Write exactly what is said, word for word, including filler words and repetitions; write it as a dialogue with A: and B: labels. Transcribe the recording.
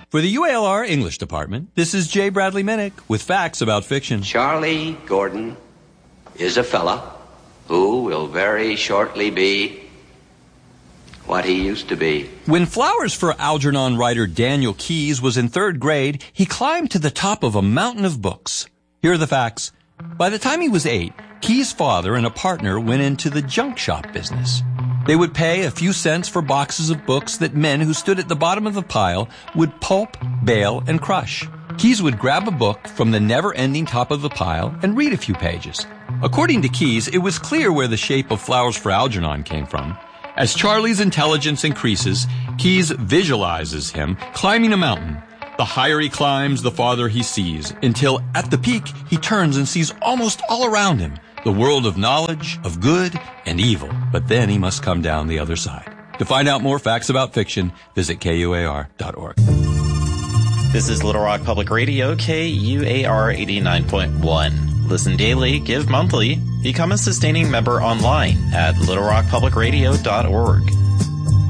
A: For the U A L R English Department, this is J. Bradley Minnick with facts about fiction.
B: Charlie Gordon is a fella who will very shortly be what he used to be.
A: When Flowers for Algernon writer Daniel Keyes was in third grade, he climbed to the top of a mountain of books. Here are the facts. By the time he was eight, Keyes' father and a partner went into the junk shop business. They would pay a few cents for boxes of books that men who stood at the bottom of the pile would pulp, bale, and crush. Keyes would grab a book from the never-ending top of the pile and read a few pages. According to Keyes, it was clear where the shape of Flowers for Algernon came from. As Charlie's intelligence increases, Keyes visualizes him climbing a mountain. The higher he climbs, the farther he sees, until at the peak, he turns and sees almost all around him the world of knowledge, of good and evil. But then he must come down the other side. To find out more facts about fiction, visit K U A R dot org.
C: This is Little Rock Public Radio, K U A R eighty-nine point one. Listen daily, give monthly, become a sustaining member online at little rock public radio dot org.